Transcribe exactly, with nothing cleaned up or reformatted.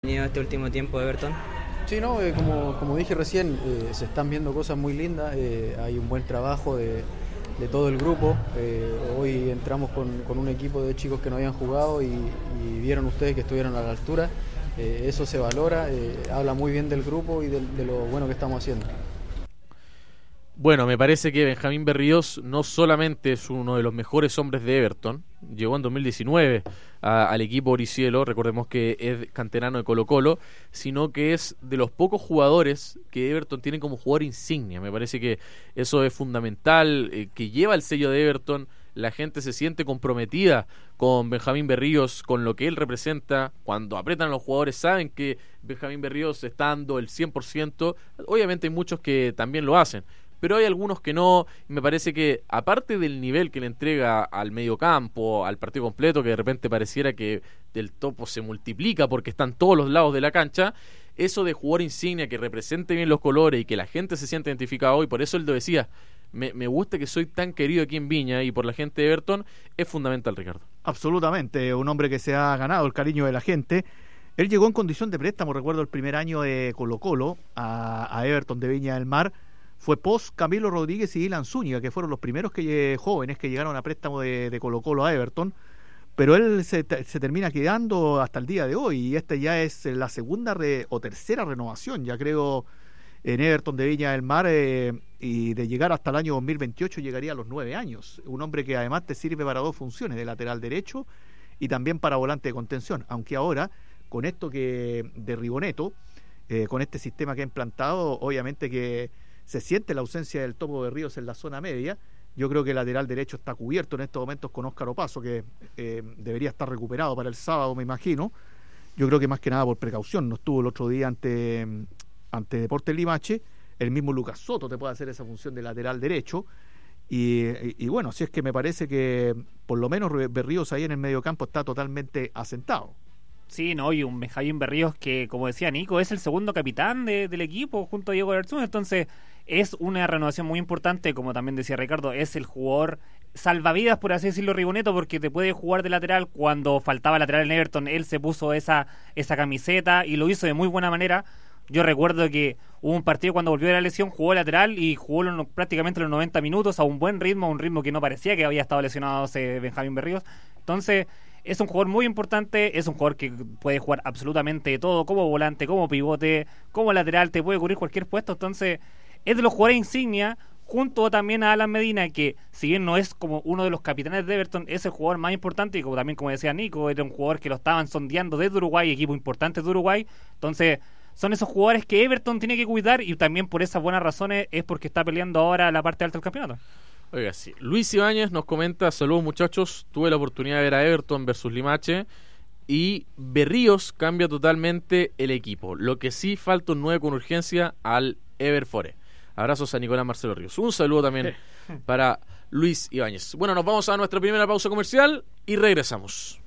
Este último tiempo Everton. Sí, no, eh, como, como dije recién, eh, se están viendo cosas muy lindas, eh, hay un buen trabajo de, de todo el grupo. Eh, hoy entramos con, con un equipo de chicos que no habían jugado y, y vieron ustedes que estuvieron a la altura. Eh, eso se valora, eh, habla muy bien del grupo y de, de lo bueno que estamos haciendo. Bueno, me parece que Benjamín Berríos no solamente es uno de los mejores hombres de Everton, llegó en dos mil diecinueve a, al equipo Oricielo, recordemos que es canterano de Colo-Colo, sino que es de los pocos jugadores que Everton tiene como jugador insignia. Me parece que eso es fundamental, eh, que lleva el sello de Everton. La gente se siente comprometida con Benjamín Berríos, con lo que él representa. Cuando apretan a los jugadores saben que Benjamín Berríos está dando el cien por ciento. Obviamente hay muchos que también lo hacen, pero hay algunos que no. Me parece que aparte del nivel que le entrega al mediocampo, al partido completo, que de repente pareciera que el topo se multiplica porque están todos los lados de la cancha, eso de jugador insignia que represente bien los colores y que la gente se sienta identificada hoy, por eso él lo decía, me, me gusta que soy tan querido aquí en Viña y por la gente de Everton, es fundamental, Ricardo. Absolutamente, un hombre que se ha ganado el cariño de la gente. Él llegó en condición de préstamo, recuerdo el primer año de Colo-Colo a, a Everton de Viña del Mar. Fue post Camilo Rodríguez y Ilan Zúñiga, que fueron los primeros que jóvenes que llegaron a préstamo de, de Colo-Colo a Everton, pero él se, se termina quedando hasta el día de hoy, y esta ya es la segunda re, o tercera renovación, ya creo, en Everton de Viña del Mar, eh, y de llegar hasta el año dos mil veintiocho llegaría a los nueve años. Un hombre que además te sirve para dos funciones, de lateral derecho y también para volante de contención, aunque ahora, con esto que de Riboneto, eh, con este sistema que ha implantado, obviamente que se siente la ausencia del Topo Berríos en la zona media. Yo creo que el lateral derecho está cubierto en estos momentos con Óscar Opaso, que eh, debería estar recuperado para el sábado, me imagino. Yo creo que más que nada por precaución. No estuvo el otro día ante, ante Deportes Limache. El mismo Lucas Soto te puede hacer esa función de lateral derecho. Y, y, y bueno, si es que me parece que por lo menos Berríos ahí en el mediocampo está totalmente asentado. Sí, no, y un Benjamín Berríos que, como decía Nico, es el segundo capitán de, del equipo junto a Diego Garzón. Entonces es una renovación muy importante, como también decía Ricardo, es el jugador salvavidas, por así decirlo, Riboneto, porque te puede jugar de lateral. Cuando faltaba lateral en Everton, él se puso esa, esa camiseta y lo hizo de muy buena manera. Yo recuerdo que hubo un partido cuando volvió de la lesión, jugó lateral y jugó los, prácticamente los noventa minutos a un buen ritmo, a un ritmo que no parecía que había estado lesionado ese Benjamín Berríos. Entonces es un jugador muy importante, es un jugador que puede jugar absolutamente todo, como volante, como pivote, como lateral, te puede cubrir cualquier puesto. Entonces es de los jugadores insignia, junto también a Alan Medina, que si bien no es como uno de los capitanes de Everton, es el jugador más importante, y como también como decía Nico, era un jugador que lo estaban sondeando desde Uruguay, equipo importante de Uruguay. Entonces son esos jugadores que Everton tiene que cuidar, y también por esas buenas razones es porque está peleando ahora la parte alta del campeonato. Oiga, sí. Luis Ibáñez nos comenta: saludos muchachos, tuve la oportunidad de ver a Everton versus Limache y Berríos cambia totalmente el equipo. Lo que sí, falta un nueve con urgencia al Everfore. Abrazos a Nicolás Marcelo Ríos. Un saludo también para Luis Ibáñez. Bueno, nos vamos a nuestra primera pausa comercial y regresamos.